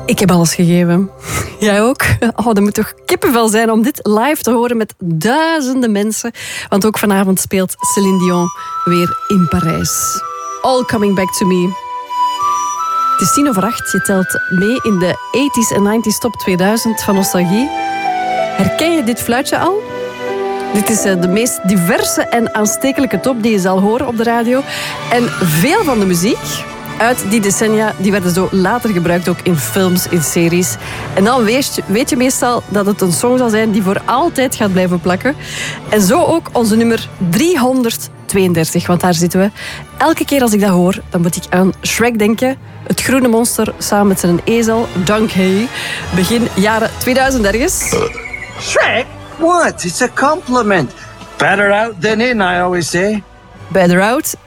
Ik heb alles gegeven. Jij ook? Oh, dat moet toch kippenvel zijn om dit live te horen met duizenden mensen. Want ook vanavond speelt Céline Dion weer in Parijs. All Coming Back to Me. Het is 7:50. Je telt mee in de 80s en 90s top 2000 van Nostalgie. Herken je dit fluitje al? Dit is de meest diverse en aanstekelijke top die je zal horen op de radio. En veel van de muziek uit die decennia die werden zo later gebruikt ook in films, in series. En dan weet je meestal dat het een song zal zijn die voor altijd gaat blijven plakken. En zo ook onze nummer 332, want daar zitten we. Elke keer als ik dat hoor, dan moet ik aan Shrek denken. Het groene monster samen met zijn ezel, Donkey. Begin jaren 2000 ergens. Shrek? What? It's a compliment. Better out than in, I always say. Better out